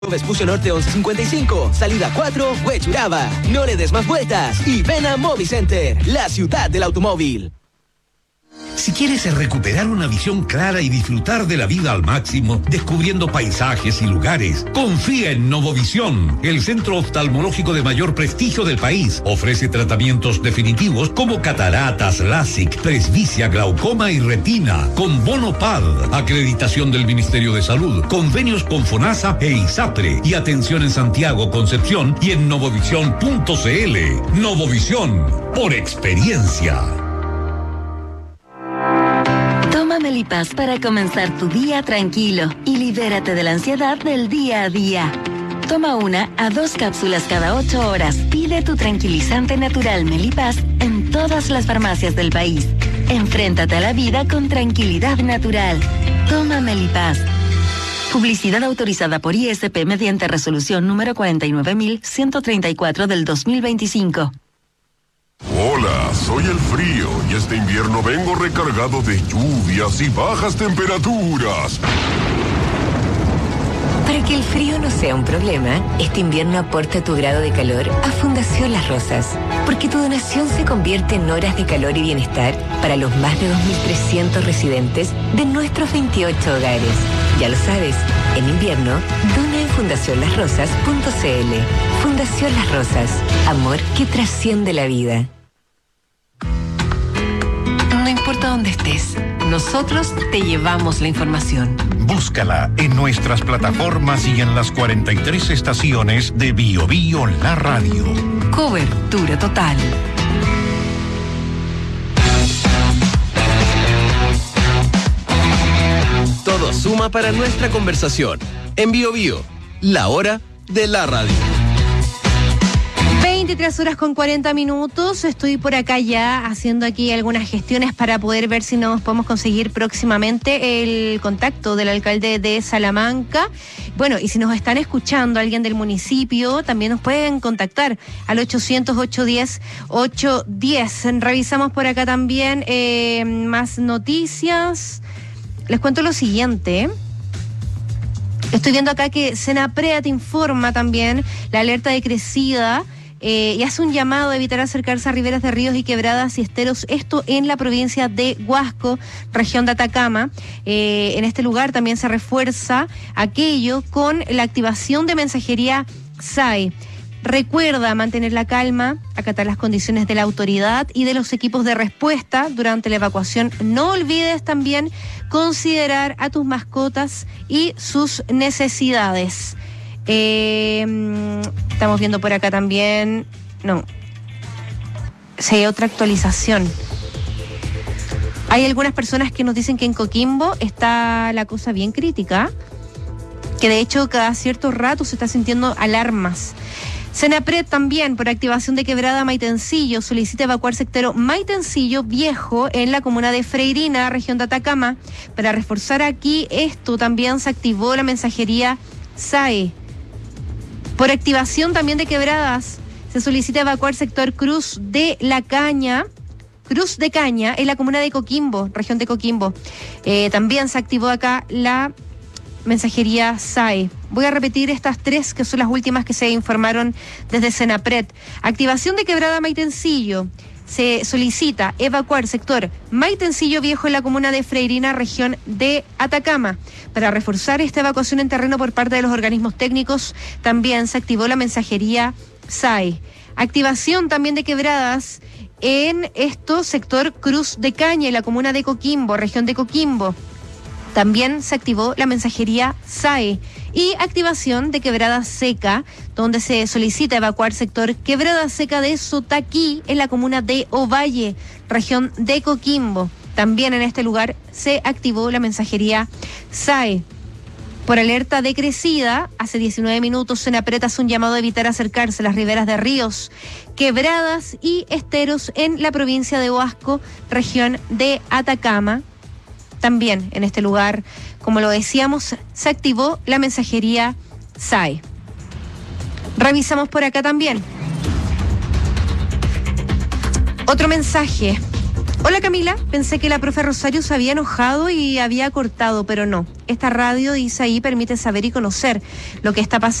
Vespucio Norte 1155, salida 4, Huechuraba. No le des más vueltas y ven a Movicenter, la ciudad del automóvil. Si quieres recuperar una visión clara y disfrutar de la vida al máximo, descubriendo paisajes y lugares, confía en Novovisión, el centro oftalmológico de mayor prestigio del país. Ofrece tratamientos definitivos como cataratas, LASIK, presbicia, glaucoma y retina, con bono PAD, acreditación del Ministerio de Salud, convenios con FONASA e ISAPRE, y atención en Santiago, Concepción y en novovisión.cl. Novovisión, por experiencia. Toma Melipaz para comenzar tu día tranquilo y libérate de la ansiedad del día a día. Toma 1 a 2 cápsulas cada 8 horas. Pide tu tranquilizante natural Melipaz en todas las farmacias del país. Enfréntate a la vida con tranquilidad natural. Toma Melipaz. Publicidad autorizada por ISP mediante resolución número 49134 del 2025. Hola, soy el frío y este invierno vengo recargado de lluvias y bajas temperaturas. Para que el frío no sea un problema, este invierno aporta tu grado de calor a Fundación Las Rosas, porque tu donación se convierte en horas de calor y bienestar para los más de 2.300 residentes de nuestros 28 hogares. Ya lo sabes, en invierno, dona en fundacionlasrosas.cl. Fundación Las Rosas, amor que trasciende la vida. No importa dónde estés, nosotros te llevamos la información. Búscala en nuestras plataformas y en las 43 estaciones de Bio Bio La Radio. Cobertura total. Todo suma para nuestra conversación. En Bio Bio, la hora de la radio. 23 horas con 40 minutos. Estoy por acá ya haciendo aquí algunas gestiones para poder ver si nos podemos conseguir próximamente el contacto del alcalde de Salamanca. Bueno, y si nos están escuchando alguien del municipio, también nos pueden contactar al 800-810-810. Revisamos por acá también más noticias. Les cuento lo siguiente. Estoy viendo acá que Senapred informa también la alerta de crecida y hace un llamado a evitar acercarse a riberas de ríos y quebradas y esteros, esto en la provincia de Huasco, región de Atacama. En este lugar también se refuerza aquello con la activación de mensajería SAE. Recuerda mantener la calma, acatar las condiciones de la autoridad y de los equipos de respuesta durante la evacuación. No olvides también considerar a tus mascotas y sus necesidades. Estamos viendo por acá también. No. Si hay otra actualización. Hay algunas personas que nos dicen que en Coquimbo está la cosa bien crítica, que de hecho cada cierto rato se está sintiendo alarmas. Senapred también, por activación de quebrada Maitencillo, solicita evacuar sector Maitencillo Viejo en la comuna de Freirina, región de Atacama. Para reforzar aquí esto, también se activó la mensajería SAE. Por activación también de quebradas, se solicita evacuar sector Cruz de Caña, en la comuna de Coquimbo, región de Coquimbo. También se activó acá la mensajería SAE. Voy a repetir estas tres que son las últimas que se informaron desde Senapred. Activación de quebrada Maitencillo. Se solicita evacuar sector Maitencillo Viejo en la comuna de Freirina, región de Atacama. Para reforzar esta evacuación en terreno por parte de los organismos técnicos, también se activó la mensajería SAE. Activación también de quebradas en sector Cruz de Caña en la comuna de Coquimbo, región de Coquimbo. También se activó la mensajería SAE y activación de quebrada seca, donde se solicita evacuar sector quebrada seca de Sotaquí en la comuna de Ovalle, región de Coquimbo. También en este lugar se activó la mensajería SAE. Por alerta de crecida, hace 19 minutos Senapred hace un llamado a evitar acercarse a las riberas de ríos, quebradas y esteros en la provincia de Huasco, región de Atacama. También en este lugar, como lo decíamos, se activó la mensajería SAE. Revisamos por acá también. Otro mensaje. Hola Camila, pensé que la profe Rosario se había enojado y había cortado, pero no. Esta radio, dice ahí, permite saber y conocer lo que está pasando.